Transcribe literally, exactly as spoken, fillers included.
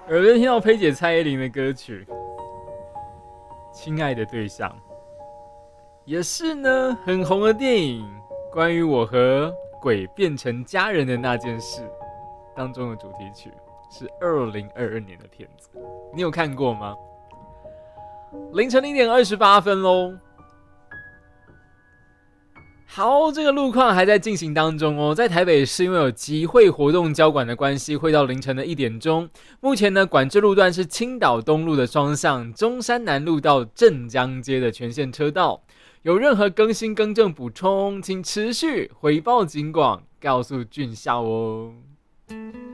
耳边听到佩姐蔡依林的歌曲《亲爱的对象》，也是呢很红的电影，关于我和鬼变成家人的那件事当中的主题曲，是二零二二年的片子，你有看过吗？凌晨零点二十八分喽。好，这个路况还在进行当中哦。在台北市，因为有集会活动交管的关系，会到凌晨的一点钟。目前呢，管制路段是青岛东路的双向，中山南路到镇江街的全线车道。有任何更新、更正、补充，请持续回报警广，告诉俊孝哦。